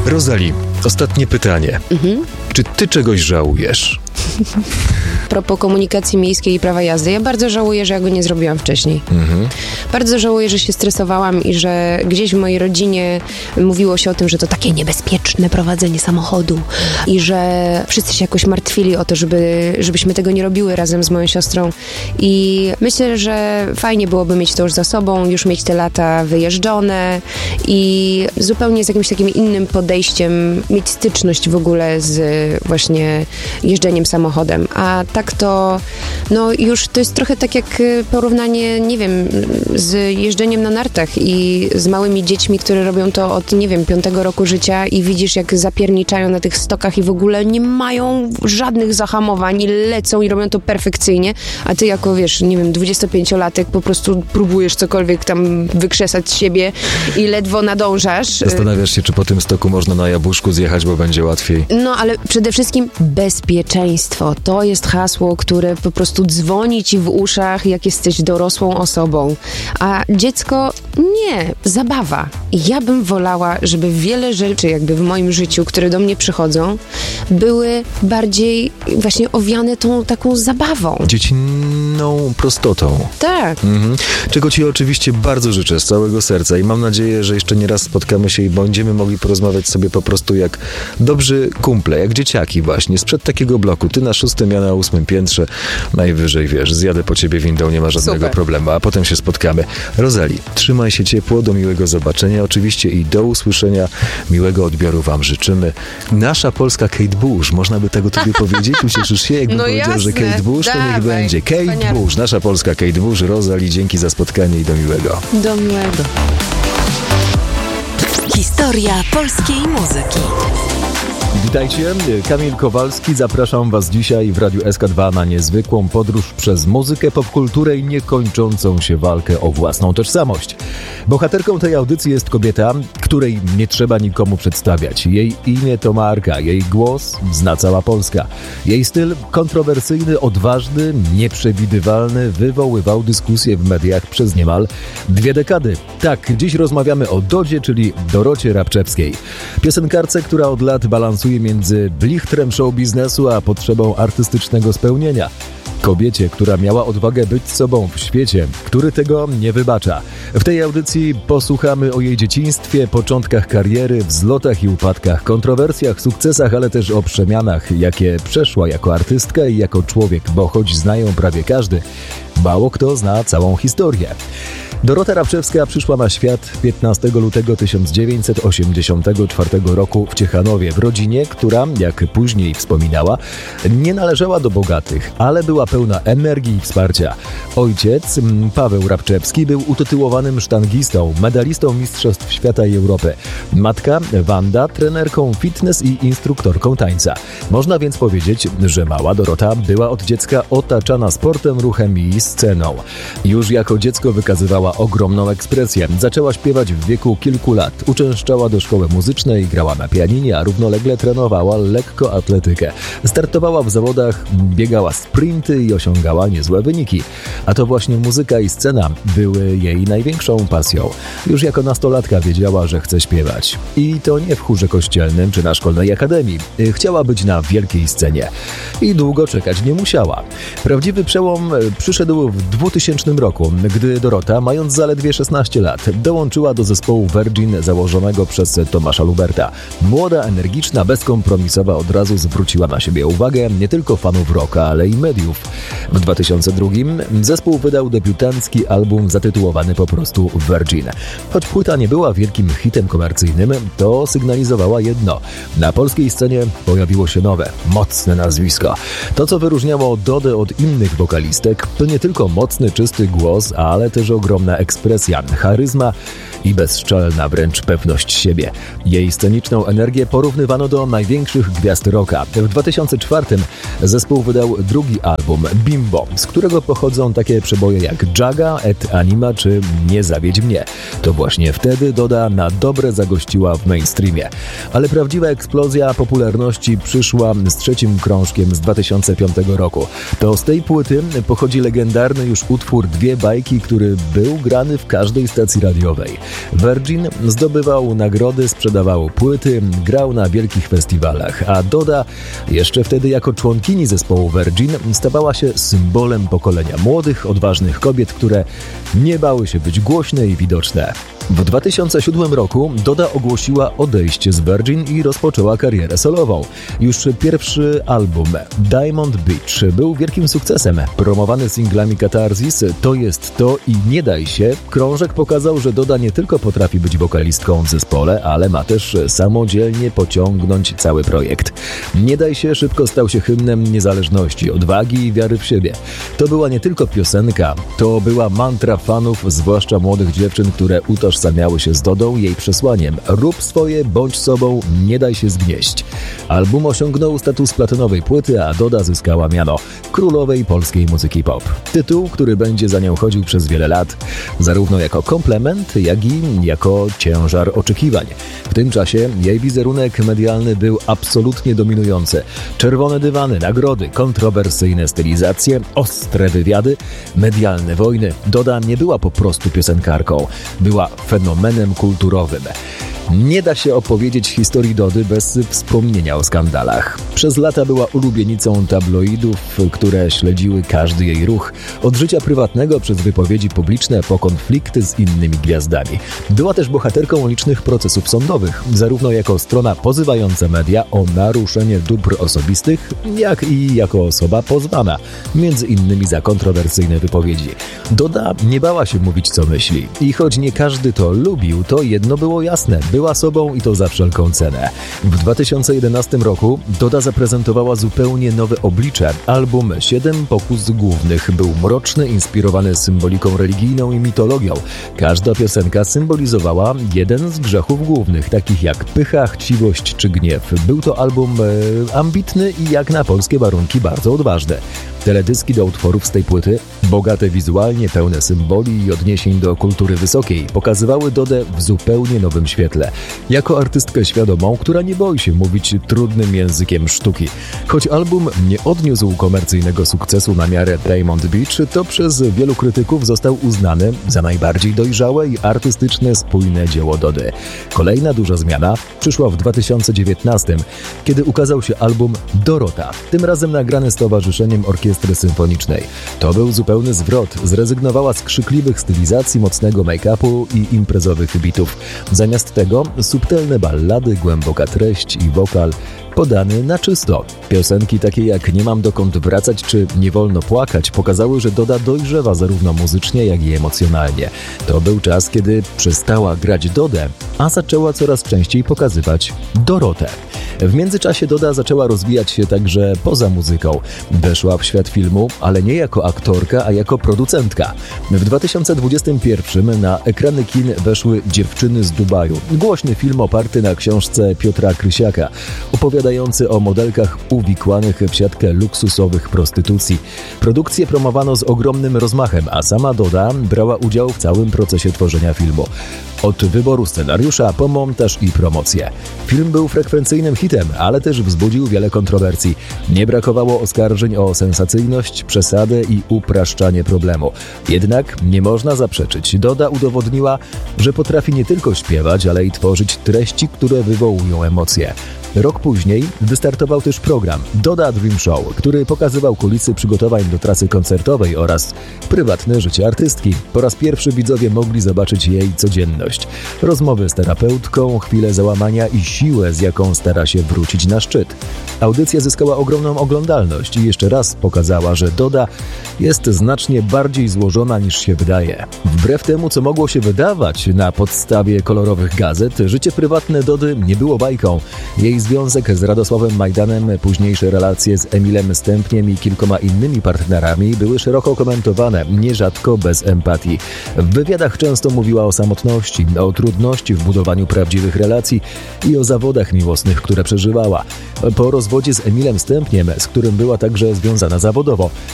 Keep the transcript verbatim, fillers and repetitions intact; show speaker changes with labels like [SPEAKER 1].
[SPEAKER 1] Rozali, ostatnie pytanie. Mhm. Czy ty czegoś żałujesz?
[SPEAKER 2] A propos komunikacji miejskiej i prawa jazdy, ja bardzo żałuję, że ja go nie zrobiłam wcześniej. Mhm. Bardzo żałuję, że się stresowałam i że gdzieś w mojej rodzinie mówiło się o tym, że to takie niebezpieczne prowadzenie samochodu i że wszyscy się jakoś martwili o to, żeby, żebyśmy tego nie robiły razem z moją siostrą. I myślę, że fajnie byłoby mieć to już za sobą, już mieć te lata wyjeżdżone i zupełnie z jakimś takim innym podejściem mieć styczność w ogóle z właśnie jeżdżeniem samochodem. A tak to, no już to jest trochę tak jak porównanie, nie wiem, z jeżdżeniem na nartach i z małymi dziećmi, które robią to od, nie wiem, piątego roku życia i widzisz, jak zapierniczają na tych stokach i w ogóle nie mają żadnych zahamowań i lecą i robią to perfekcyjnie, a ty jako, wiesz, nie wiem, dwudziestopięciolatek po prostu próbujesz cokolwiek tam wykrzesać z siebie i ledwo nadążasz.
[SPEAKER 1] Zastanawiasz się, czy po tym stoku można na jabłuszku zjechać, bo będzie łatwiej.
[SPEAKER 2] No, ale przede wszystkim bezpieczeństwo. To jest hasło, które po prostu dzwoni ci w uszach, jak jesteś dorosłą osobą. A dziecko nie, zabawa. Ja bym wolała, żeby wiele rzeczy jakby w moim życiu, które do mnie przychodzą, były bardziej właśnie owiane tą taką zabawą.
[SPEAKER 1] Dziecinną prostotą.
[SPEAKER 2] Tak.
[SPEAKER 1] Mhm. Czego ci oczywiście bardzo życzę z całego serca i mam nadzieję, że jeszcze nie raz spotkamy się i będziemy mogli porozmawiać sobie po prostu jak dobrzy kumple, jak dzieciaki właśnie, sprzed takiego bloku. Ty na szóstym, ja na ósmym piętrze. Najwyżej, wiesz, zjadę po ciebie windą, nie ma żadnego
[SPEAKER 2] Super.
[SPEAKER 1] problemu, a potem się spotkamy. Rozali, trzymaj się ciepło, do miłego zobaczenia oczywiście i do usłyszenia. Miłego odbioru wam życzymy. Nasza polska Kate Bush, można by tego tobie powiedzieć? Ucieszysz się, jakbym
[SPEAKER 2] no
[SPEAKER 1] powiedział,
[SPEAKER 2] jasne.
[SPEAKER 1] że Kate Bush, to
[SPEAKER 2] Dawaj.
[SPEAKER 1] niech będzie. Kate
[SPEAKER 2] Wspaniale.
[SPEAKER 1] Bush, nasza polska Kate Bush. Rozali, dzięki za spotkanie i do miłego.
[SPEAKER 2] Do miłego.
[SPEAKER 3] Historia polskiej muzyki.
[SPEAKER 4] Witajcie, Kamil Kowalski, zapraszam was dzisiaj w Radiu S K dwa na niezwykłą podróż przez muzykę, popkulturę i niekończącą się walkę o własną tożsamość. Bohaterką tej audycji jest kobieta, której nie trzeba nikomu przedstawiać. Jej imię to marka, jej głos zna cała Polska. Jej styl kontrowersyjny, odważny, nieprzewidywalny wywoływał dyskusje w mediach przez niemal dwie dekady. Tak, dziś rozmawiamy o Dodzie, czyli Dorocie Rabczewskiej. Piosenkarce, która od lat balansuje między blichtrem show biznesu a potrzebą artystycznego spełnienia. Kobiecie, która miała odwagę być sobą w świecie, który tego nie wybacza. W tej audycji posłuchamy o jej dzieciństwie, początkach kariery, wzlotach i upadkach, kontrowersjach, sukcesach, ale też o przemianach, jakie przeszła jako artystka i jako człowiek, bo choć znają prawie każdy, mało kto zna całą historię. Dorota Rabczewska przyszła na świat piętnastego lutego tysiąc dziewięćset osiemdziesiątego czwartego roku w Ciechanowie, w rodzinie, która, jak później wspominała, nie należała do bogatych, ale była pełna energii i wsparcia. Ojciec, Paweł Rabczewski, był utytułowanym sztangistą, medalistą Mistrzostw Świata i Europy. Matka, Wanda, trenerką fitness i instruktorką tańca. Można więc powiedzieć, że mała Dorota była od dziecka otaczana sportem, ruchem i sceną. Już jako dziecko wykazywała ogromną ekspresję. Zaczęła śpiewać w wieku kilku lat. Uczęszczała do szkoły muzycznej, grała na pianinie, a równolegle trenowała lekkoatletykę. Startowała w zawodach, biegała sprinty i osiągała niezłe wyniki. A to właśnie muzyka i scena były jej największą pasją. Już jako nastolatka wiedziała, że chce śpiewać. I to nie w chórze kościelnym czy na szkolnej akademii. Chciała być na wielkiej scenie. I długo czekać nie musiała. Prawdziwy przełom przyszedł w dwutysięcznym roku, gdy Dorota, mając zaledwie szesnaście lat, dołączyła do zespołu Virgin założonego przez Tomasza Luberta. Młoda, energiczna, bezkompromisowa od razu zwróciła na siebie uwagę nie tylko fanów rocka, ale i mediów. W dwa tysiące drugim zespół wydał debiutancki album zatytułowany po prostu Virgin. Choć płyta nie była wielkim hitem komercyjnym, to sygnalizowała jedno. Na polskiej scenie pojawiło się nowe, mocne nazwisko. To, co wyróżniało Dodę od innych wokalistek, to nie tylko mocny, czysty głos, ale też ogromna ekspresja, charyzma i bezszczelna wręcz pewność siebie. Jej sceniczną energię porównywano do największych gwiazd rocka. W dwa tysiące czwartym zespół wydał drugi album, Bimbo, z którego pochodzą takie przeboje jak Jaga, Et Anima czy Nie zawiedź mnie. To właśnie wtedy Doda na dobre zagościła w mainstreamie. Ale prawdziwa eksplozja popularności przyszła z trzecim krążkiem z dwa tysiące piątego roku. To z tej płyty pochodzi legendarny już utwór Dwie bajki, który był grany w każdej stacji radiowej. Virgin zdobywał nagrody, sprzedawał płyty, grał na wielkich festiwalach, a Doda, jeszcze wtedy jako członkini zespołu Virgin, stawała się symbolem pokolenia młodych, odważnych kobiet, które nie bały się być głośne i widoczne. W dwa tysiące siódmym roku Doda ogłosiła odejście z Virgin i rozpoczęła karierę solową. Już pierwszy album Diamond Beach był wielkim sukcesem. Promowany singlami Katarzys, To jest to i Nie daj się, krążek pokazał, że Doda nie tylko potrafi być wokalistką w zespole, ale ma też samodzielnie pociągnąć cały projekt. Nie daj się szybko stał się hymnem niezależności, odwagi i wiary w siebie. To była nie tylko piosenka, to była mantra fanów, zwłaszcza młodych dziewczyn, które utożsamiały się z Dodą jej przesłaniem: rób swoje, bądź sobą, nie daj się zgnieść. Album osiągnął status platynowej płyty, a Doda zyskała miano królowej polskiej muzyki pop. Tytuł, który będzie za nią chodził przez wiele lat, zarówno jako komplement, jak i jako ciężar oczekiwań. W tym czasie jej wizerunek medialny był absolutnie dominujący. Czerwone dywany, nagrody, kontrowersyjne stylizacje, ostre wywiady, medialne wojny. Doda nie była po prostu piosenkarką, była fenomenem kulturowym. Nie da się opowiedzieć historii Dody bez wspomnienia o skandalach. Przez lata była ulubienicą tabloidów, które śledziły każdy jej ruch. Od życia prywatnego przez wypowiedzi publiczne po konflikty z innymi gwiazdami. Była też bohaterką licznych procesów sądowych, zarówno jako strona pozywająca media o naruszenie dóbr osobistych, jak i jako osoba pozwana, między innymi za kontrowersyjne wypowiedzi. Doda nie bała się mówić, co myśli. I choć nie każdy to lubił, to jedno było jasne – była sobą i to za wszelką cenę. W dwa tysiące jedenastym roku Doda zaprezentowała zupełnie nowe oblicze. Album Siedem pokus głównych był mroczny, inspirowany symboliką religijną i mitologią. Każda piosenka symbolizowała jeden z grzechów głównych, takich jak pycha, chciwość czy gniew. Był to album e, ambitny i jak na polskie warunki bardzo odważny. Teledyski do utworów z tej płyty, bogate wizualnie, pełne symboli i odniesień do kultury wysokiej, pokazywały Dodę w zupełnie nowym świetle. Jako artystkę świadomą, która nie boi się mówić trudnym językiem sztuki. Choć album nie odniósł komercyjnego sukcesu na miarę Diamond Beach, to przez wielu krytyków został uznany za najbardziej dojrzałe i artystyczne, spójne dzieło Dody. Kolejna duża zmiana przyszła w dwa tysiące dziewiętnastym, kiedy ukazał się album Dorota, tym razem nagrany z Towarzyszeniem Orkiestry Symfonicznej. To był zupełny zwrot, zrezygnowała z krzykliwych stylizacji, mocnego make-upu i imprezowych bitów. Zamiast tego subtelne ballady, głęboka treść i wokal podany na czysto. Piosenki takie jak Nie mam dokąd wracać czy Nie wolno płakać pokazały, że Doda dojrzewa zarówno muzycznie, jak i emocjonalnie. To był czas, kiedy przestała grać Dodę, a zaczęła coraz częściej pokazywać Dorotę. W międzyczasie Doda zaczęła rozwijać się także poza muzyką. Weszła w świat filmu, ale nie jako aktorka, a jako producentka. W dwa tysiące dwudziestym pierwszym na ekrany kin weszły Dziewczyny z Dubaju. Głośny film oparty na książce Piotra Krysiaka, opowiadający o modelkach uwikłanych w siatkę luksusowych prostytucji. Produkcję promowano z ogromnym rozmachem, a sama Doda brała udział w całym procesie tworzenia filmu. Od wyboru scenariusza po montaż i promocję. Film był frekwencyjnym hitem, ale też wzbudził wiele kontrowersji. Nie brakowało oskarżeń o sensacyjność, przesadę i upraszczanie problemu. Jednak nie można zaprzeczyć. Doda udowodniła, że potrafi nie tylko śpiewać, ale i tworzyć treści, które wywołują emocje. Rok później wystartował też program Doda Dream Show, który pokazywał kulisy przygotowań do trasy koncertowej oraz prywatne życie artystki. Po raz pierwszy widzowie mogli zobaczyć jej codzienność. Rozmowy z terapeutką, chwilę załamania i siłę, z jaką stara się wrócić na szczyt. Audycja zyskała ogromną oglądalność i jeszcze raz pokazała, że Doda jest znacznie bardziej złożona niż się wydaje. Wbrew temu, co mogło się wydawać na podstawie kolorowych gazet, życie prywatne Dody nie było bajką. Jej związek z Radosławem Majdanem, późniejsze relacje z Emilem Stępniem i kilkoma innymi partnerami były szeroko komentowane, nierzadko bez empatii. W wywiadach często mówiła o samotności, o trudności w budowaniu prawdziwych relacji i o zawodach miłosnych, które przeżywała. Po rozwodzie z Emilem Stępniem, z którym była także związana zawodowo,